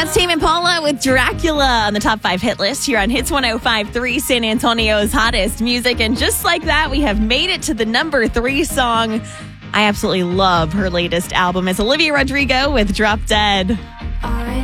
That's Tame Impala with Dracula on the top 5 hit list here on Hits 105.3, San Antonio's hottest music. And just like that, we have made it to the number 3 song. I absolutely love her latest album. It's Olivia Rodrigo with Drop Dead.